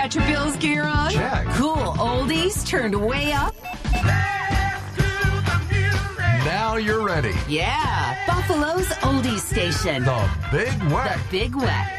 got your Bills gear on? Check. Cool oldies turned way up? Now you're ready. Yeah, Buffalo's oldies station. The Big Wet. The Big Wet.